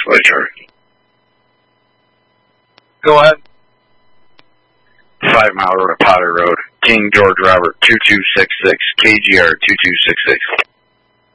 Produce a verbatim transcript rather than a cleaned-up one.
Later. Go ahead. Five Mile Road, Potter Road, King George Robert, two two six six, K G R two two six six.